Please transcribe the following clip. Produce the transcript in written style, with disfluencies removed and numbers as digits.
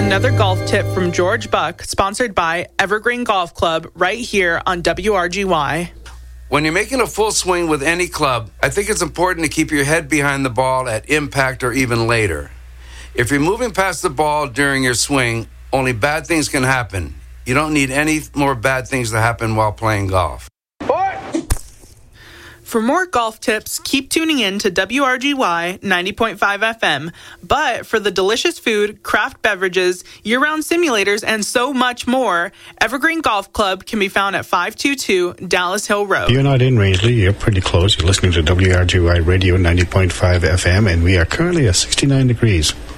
Another golf tip from George Buck, sponsored by Evergreen Golf Club, right here on WRGY. When you're making a full swing with any club, I think it's important to keep your head behind the ball at impact or even later. If you're moving past the ball during your swing, only bad things can happen. You don't need any more bad things to happen while playing golf. For more golf tips, keep tuning in to WRGY 90.5 FM. But for the delicious food, craft beverages, year-round simulators, and so much more, Evergreen Golf Club can be found at 522 Dallas Hill Road. You're not in Rangeley. You're pretty close. You're listening to WRGY Radio 90.5 FM, and we are currently at 69 degrees.